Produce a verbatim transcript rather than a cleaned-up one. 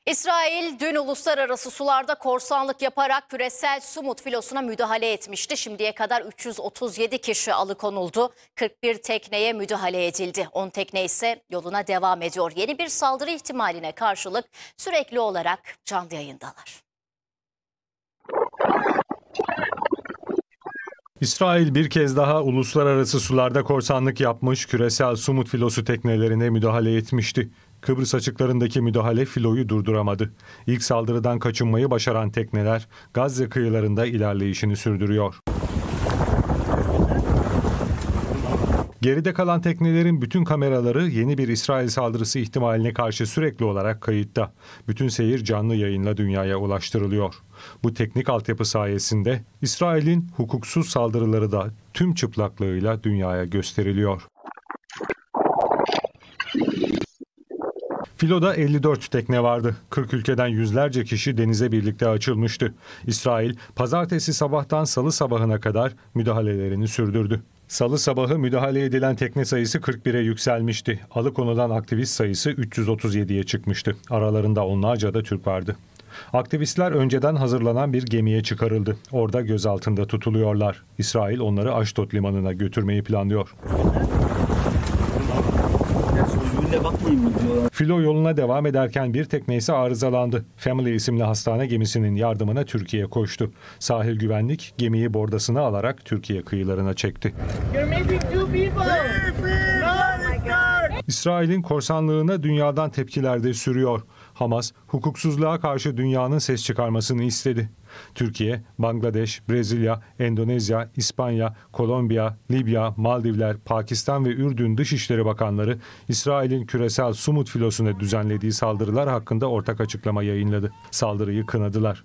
İsrail dün uluslararası sularda korsanlık yaparak küresel Sumut filosuna müdahale etmişti. Şimdiye kadar üç yüz otuz yedi kişi alıkonuldu. kırk bir tekneye müdahale edildi. on tekne ise yoluna devam ediyor. Yeni bir saldırı ihtimaline karşılık sürekli olarak canlı yayındalar. İsrail bir kez daha uluslararası sularda korsanlık yapmış, küresel Sumut filosu teknelerine müdahale etmişti. Kıbrıs açıklarındaki müdahale filoyu durduramadı. İlk saldırıdan kaçınmayı başaran tekneler Gazze kıyılarında ilerleyişini sürdürüyor. Geride kalan teknelerin bütün kameraları yeni bir İsrail saldırısı ihtimaline karşı sürekli olarak kayıtta. Bütün seyir canlı yayınla dünyaya ulaştırılıyor. Bu teknik altyapı sayesinde İsrail'in hukuksuz saldırıları da tüm çıplaklığıyla dünyaya gösteriliyor. Filoda elli dört tekne vardı. kırk ülkeden yüzlerce kişi denize birlikte açılmıştı. İsrail, pazartesi sabahtan salı sabahına kadar müdahalelerini sürdürdü. Salı sabahı müdahale edilen tekne sayısı kırk bire yükselmişti. Alıkonulan aktivist sayısı üç yüz otuz yediye çıkmıştı. Aralarında onlarca da Türk vardı. Aktivistler önceden hazırlanan bir gemiye çıkarıldı. Orada gözaltında tutuluyorlar. İsrail onları Aşdod limanına götürmeyi planlıyor. Filo yoluna devam ederken bir tekne ise arızalandı. Family isimli hastane gemisinin yardımına Türkiye koştu. Sahil güvenlik gemiyi bordasına alarak Türkiye kıyılarına çekti. İsrail'in korsanlığına dünyadan tepkiler de sürüyor. Hamas, hukuksuzluğa karşı dünyanın ses çıkarmasını istedi. Türkiye, Bangladeş, Brezilya, Endonezya, İspanya, Kolombiya, Libya, Maldivler, Pakistan ve Ürdün Dışişleri Bakanları İsrail'in küresel Sumut filosuna düzenlediği saldırılar hakkında ortak açıklama yayınladı. Saldırıyı kınadılar.